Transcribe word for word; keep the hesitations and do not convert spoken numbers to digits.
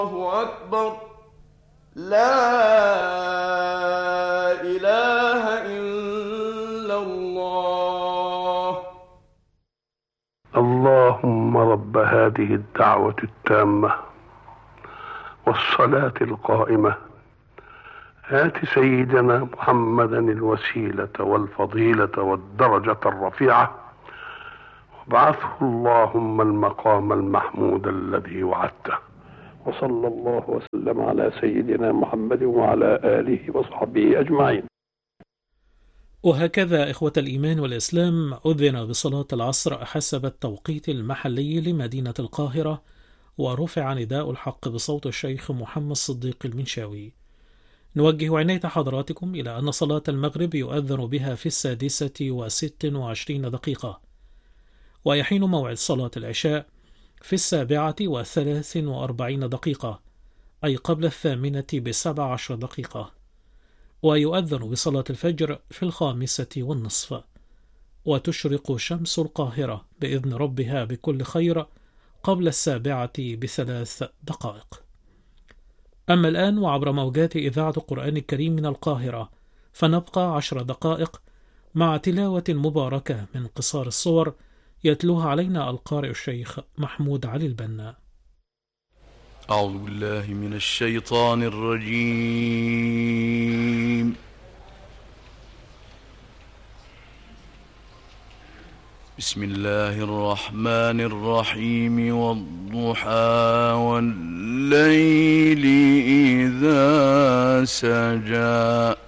الله أكبر. لا إله إلا الله. اللهم رب هذه الدعوة التامة والصلاة القائمة، آت سيدنا محمدا الوسيلة والفضيلة والدرجة الرفيعة، وابعثه اللهم المقام المحمود الذي وعدته. وصلى الله وسلم على سيدنا محمد وعلى آله وصحبه أجمعين. وهكذا إخوة الإيمان والإسلام أذن بصلاة العصر حسب التوقيت المحلي لمدينة القاهرة، ورفع نداء الحق بصوت الشيخ محمد صديق المنشاوي. نوجه عناية حضراتكم إلى أن صلاة المغرب يؤذن بها في السادسة وست وعشرين دقيقة، ويحين موعد صلاة العشاء في السابعة وثلاث وأربعين دقيقة، أي قبل الثامنة بسبع عشر دقيقة، ويؤذن بصلاة الفجر في الخامسة والنصف، وتشرق شمس القاهرة بإذن ربها بكل خير قبل السابعة بثلاث دقائق. أما الآن وعبر موجات إذاعة القرآن الكريم من القاهرة، فنبقى عشر دقائق مع تلاوة مباركة من قصار الصور يتلوها علينا القارئ الشيخ محمود علي البنا. أعوذ بالله من الشيطان الرجيم. بسم الله الرحمن الرحيم. والضحى والليل إذا سجى